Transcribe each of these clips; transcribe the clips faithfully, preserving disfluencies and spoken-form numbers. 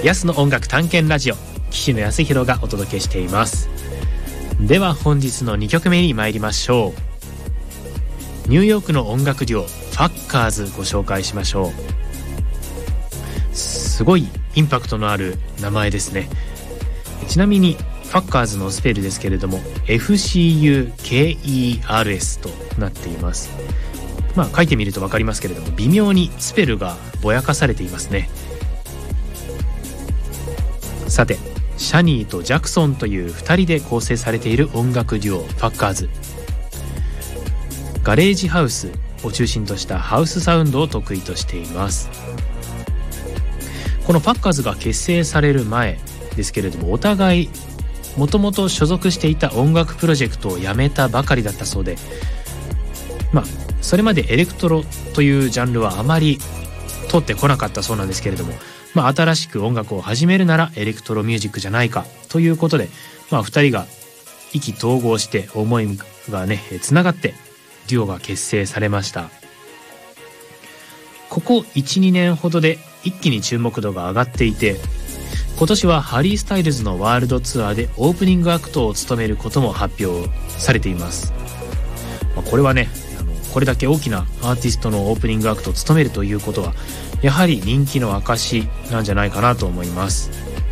安の音楽探検ラジオ、岸野康弘がお届けしています。では本日のにきょくめに参りましょう。ニューヨークの音楽デュオファッカーズご紹介しましょう。すごいインパクトのある名前ですね。ちなみにファッカーズのスペルですけれども エフシーユーケーイーアールエス となっています。まあ書いてみると分かりますけれども、微妙にスペルがぼやかされていますね。さて、シャニーとジャクソンというふたりで構成されている音楽デュオファッカーズ。ガレージハウスを中心としたハウスサウンドを得意としています。このファッカーズが結成される前ですけれども、お互いもともと所属していた音楽プロジェクトをやめたばかりだったそうで、まあそれまでエレクトロというジャンルはあまり通ってこなかったそうなんですけれども、まあ、新しく音楽を始めるならエレクトロミュージックじゃないかということで、まあ、ふたりが意気投合して思いがねつながってデュオが結成されました。ここ いちにねんほどで一気に注目度が上がっていて、今年はハリー・スタイルズのワールドツアーでオープニングアクトを務めることも発表されています。まあ、これはね、あのこれだけ大きなアーティストのオープニングアクトを務めるということはやはり人気の証なんじゃないかなと思います。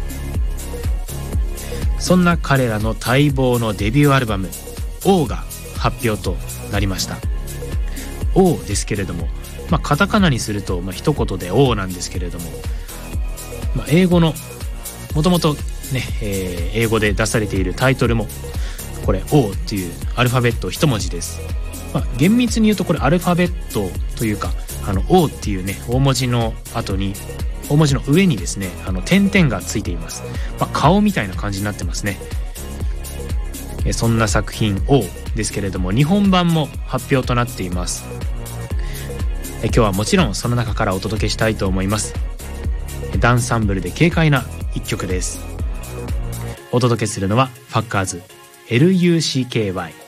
そんな彼らの待望のデビューアルバム O が発表となりました。 O ですけれども、まあ、カタカナにすると、まあ、一言で O なんですけれども、まあ、英語のもともとね、えー、英語で出されているタイトルもこれ O っていうアルファベット一文字です。まあ、厳密に言うとこれアルファベットというか、あの O っていうね大文字の後に大文字の上にですね、あの点々がついています。まあ、顔みたいな感じになってますね。えそんな作品 O ですけれども、日本版も発表となっています。え今日はもちろんその中からお届けしたいと思います。ダンサンブルで軽快な一曲です。お届けするのはファッカーズ エルユーシーケーワイ。